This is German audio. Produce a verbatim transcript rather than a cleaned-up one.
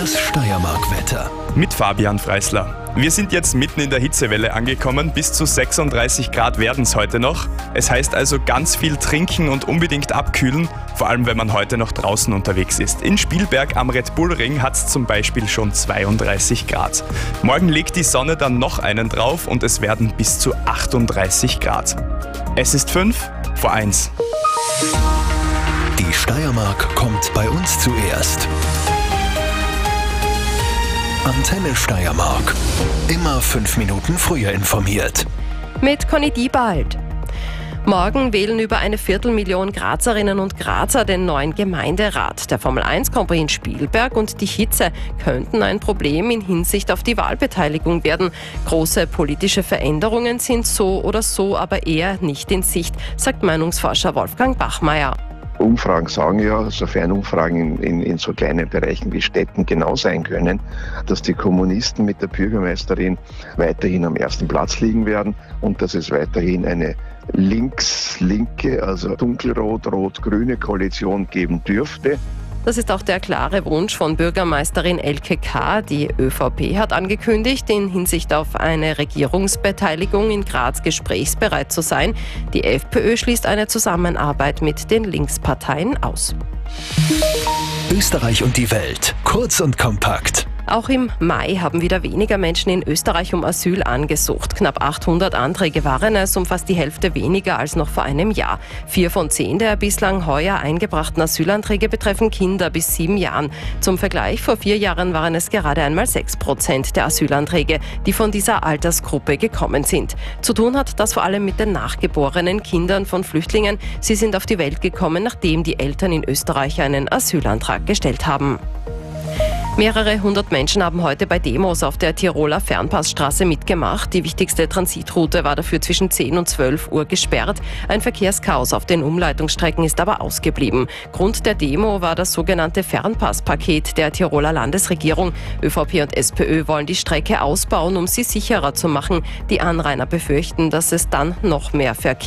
Das Steiermark-Wetter. Mit Fabian Freisler. Wir sind jetzt mitten in der Hitzewelle angekommen. Bis zu sechsunddreißig Grad werden es heute noch. Es heißt also ganz viel trinken und unbedingt abkühlen, vor allem wenn man heute noch draußen unterwegs ist. In Spielberg am Red Bull Ring hat es zum Beispiel schon zweiunddreißig Grad. Morgen legt die Sonne dann noch einen drauf und es werden bis zu achtunddreißig Grad. Es ist fünf vor eins. Die Steiermark kommt bei uns zuerst. Antenne Steiermark. Immer fünf Minuten früher informiert. Mit Conny Diebald. Morgen wählen über eine Viertelmillion Grazerinnen und Grazer den neuen Gemeinderat. Der Formel eins Grand Prix in Spielberg und die Hitze könnten ein Problem in Hinsicht auf die Wahlbeteiligung werden. Große politische Veränderungen sind so oder so aber eher nicht in Sicht, sagt Meinungsforscher Wolfgang Bachmeier. Umfragen sagen ja, sofern Umfragen in, in, in so kleinen Bereichen wie Städten genau sein können, dass die Kommunisten mit der Bürgermeisterin weiterhin am ersten Platz liegen werden und dass es weiterhin eine links-linke, also dunkelrot-rot-grüne Koalition geben dürfte. Das ist auch der klare Wunsch von Bürgermeisterin Elke K. Die ÖVP hat angekündigt, in Hinsicht auf eine Regierungsbeteiligung in Graz gesprächsbereit zu sein. Die FPÖ schließt eine Zusammenarbeit mit den Linksparteien aus. Österreich und die Welt. Kurz und kompakt. Auch im Mai haben wieder weniger Menschen in Österreich um Asyl angesucht. Knapp achthundert Anträge waren es, um fast die Hälfte weniger als noch vor einem Jahr. Vier von zehn der bislang heuer eingebrachten Asylanträge betreffen Kinder bis sieben Jahren. Zum Vergleich, vor vier Jahren waren es gerade einmal sechs Prozent der Asylanträge, die von dieser Altersgruppe gekommen sind. Zu tun hat das vor allem mit den nachgeborenen Kindern von Flüchtlingen. Sie sind auf die Welt gekommen, nachdem die Eltern in Österreich einen Asylantrag gestellt haben. Mehrere hundert Menschen haben heute bei Demos auf der Tiroler Fernpassstraße mitgemacht. Die wichtigste Transitroute war dafür zwischen zehn und zwölf Uhr gesperrt. Ein Verkehrschaos auf den Umleitungsstrecken ist aber ausgeblieben. Grund der Demo war das sogenannte Fernpasspaket der Tiroler Landesregierung. ÖVP und SPÖ wollen die Strecke ausbauen, um sie sicherer zu machen. Die Anrainer befürchten, dass es dann noch mehr Verkehr